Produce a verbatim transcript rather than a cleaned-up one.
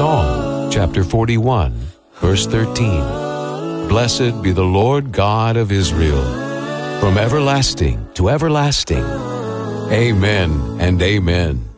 Psalm chapter forty-one, verse thirteen. Blessed be the Lord God of Israel, from everlasting to everlasting. Amen and amen.